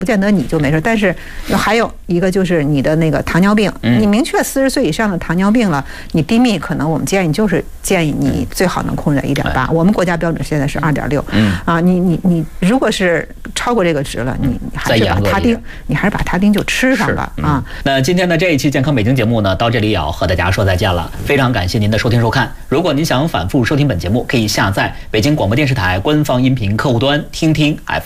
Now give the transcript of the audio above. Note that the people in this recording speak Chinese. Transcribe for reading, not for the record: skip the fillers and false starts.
不见得你就没事，但是还有一个就是你的那个糖尿病，你明确40岁以上的糖尿病了，你低密可能我们建议你最好能控制在1.8，我们国家标准现在是2.6，啊，你如果是超过这个值了，你还是把他汀就吃上了啊。 那今天的这一期健康北京节目呢，到这里也要和大家说再见了，非常感谢您的收听收看。如果您想反复收听本节目，可以下载北京广播电视台官方音频客户端听听 FM。